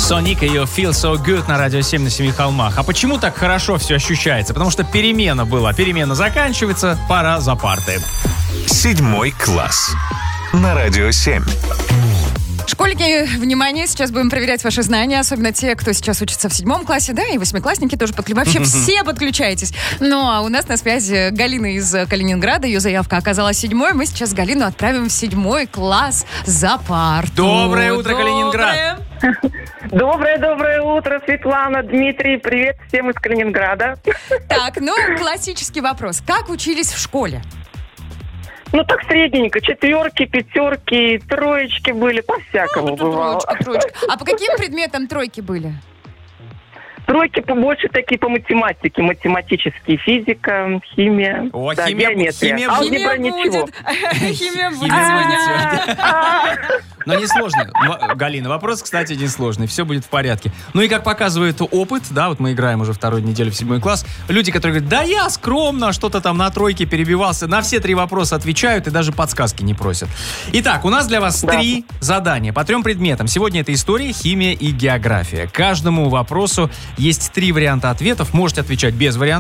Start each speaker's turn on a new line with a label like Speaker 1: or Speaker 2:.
Speaker 1: Соник и ее Feel So Good на радио 7 на Семи холмах. А почему так хорошо все ощущается? Потому что перемена была. Перемена заканчивается, пора за парты.
Speaker 2: 7 класс. На радио 7.
Speaker 3: Школьники, внимание, сейчас будем проверять ваши знания, особенно те, кто сейчас учится в 7 классе, да, и 8-классники тоже вообще все подключайтесь. Ну, а у нас на связи Галина из Калининграда, ее заявка оказалась 7-й, мы сейчас Галину отправим в 7 класс за парту.
Speaker 1: Доброе утро, Калининград!
Speaker 4: Доброе утро, Светлана, Дмитрий, привет всем из Калининграда.
Speaker 3: Так, ну, классический вопрос. Как учились в школе?
Speaker 4: Ну, так средненько, 4, 5, 3 были, по-всякому бывало.
Speaker 3: Троечка. А по каким предметам 3 были?
Speaker 4: 3 побольше такие по математике, математические, физика, химия,
Speaker 1: О,
Speaker 4: да,
Speaker 1: химия
Speaker 4: геометрия. Алгебра ничего.
Speaker 3: Химия будет сегодня.
Speaker 1: Но несложный. Галина, вопрос, кстати, несложный. Все будет в порядке. Ну и как показывает опыт, да, вот мы играем уже 2-ю неделю в 7 класс, люди, которые говорят, да я скромно, что-то там на 3 перебивался, на все 3 вопроса отвечают и даже подсказки не просят. Итак, у нас для вас 3 задания по 3 предметам. Сегодня это история, химия и география. Каждому вопросу есть 3 варианта ответов. Можете отвечать без вариантов.